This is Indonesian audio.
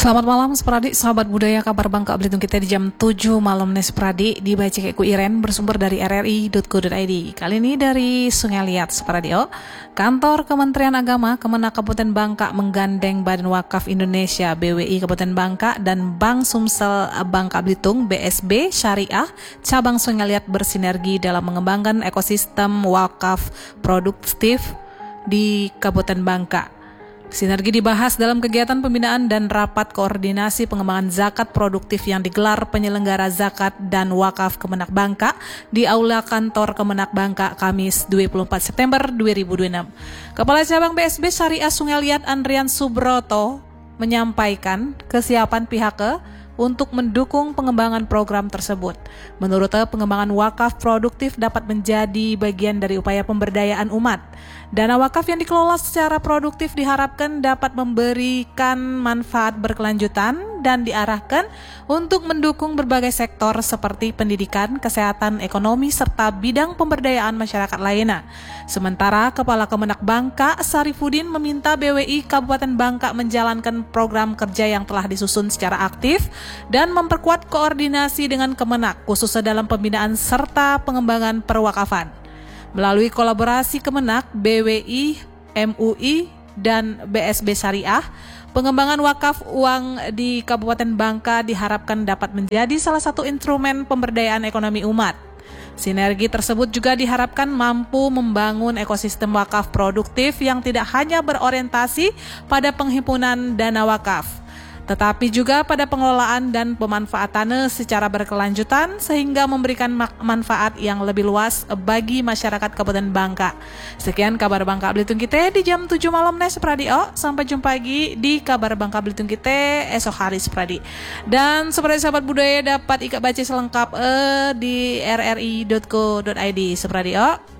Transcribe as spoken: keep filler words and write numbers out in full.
Selamat malam Sepradi, sahabat budaya kabar Bangka Belitung kita di jam tujuh malam nih Sepradi, dibaca Keku Iren bersumber dari r r i dot co dot i d. Kali ini dari Sungai Liat Sepradio. Kantor Kementerian Agama Kemenak Kabupaten Bangka menggandeng Badan Wakaf Indonesia B W I Kabupaten Bangka dan Bank Sumsel Bangka Belitung B S B Syariah cabang Sungai Liat bersinergi dalam mengembangkan ekosistem wakaf produktif di Kabupaten Bangka. Sinergi dibahas dalam kegiatan pembinaan dan rapat koordinasi pengembangan zakat produktif yang digelar penyelenggara zakat dan wakaf Kemenak Bangka di Aula Kantor Kemenak Bangka Kamis dua puluh empat September dua ribu dua puluh enam. Kepala Cabang B S B Syariah Sungai Liat Andrian Subroto menyampaikan kesiapan pihaknya untuk mendukung pengembangan program tersebut. Menurutnya, pengembangan wakaf produktif dapat menjadi bagian dari upaya pemberdayaan umat. Dana wakaf yang dikelola secara produktif diharapkan dapat memberikan manfaat berkelanjutan dan diarahkan untuk mendukung berbagai sektor seperti pendidikan, kesehatan, ekonomi, serta bidang pemberdayaan masyarakat lainnya. Sementara Kepala Kemenak Bangka Sarifudin meminta B W I Kabupaten Bangka menjalankan program kerja yang telah disusun secara aktif dan memperkuat koordinasi dengan Kemenak, khususnya dalam pembinaan serta pengembangan perwakafan. Melalui kolaborasi Kemenak, B W I, M U I, dan B S B Syariah, pengembangan wakaf uang di Kabupaten Bangka diharapkan dapat menjadi salah satu instrumen pemberdayaan ekonomi umat. Sinergi tersebut juga diharapkan mampu membangun ekosistem wakaf produktif yang tidak hanya berorientasi pada penghimpunan dana wakaf, tetapi juga pada pengelolaan dan pemanfaatannya secara berkelanjutan sehingga memberikan manfaat yang lebih luas bagi masyarakat Kabupaten Bangka. Sekian kabar Bangka Belitung kita di jam tujuh malam nih Sepradio. Sampai jumpa lagi di kabar Bangka Belitung kita esok hari Sepradi. Dan seperti sahabat budaya dapat ikat baca selengkap eh, di r r i dot co dot i d Sepradio.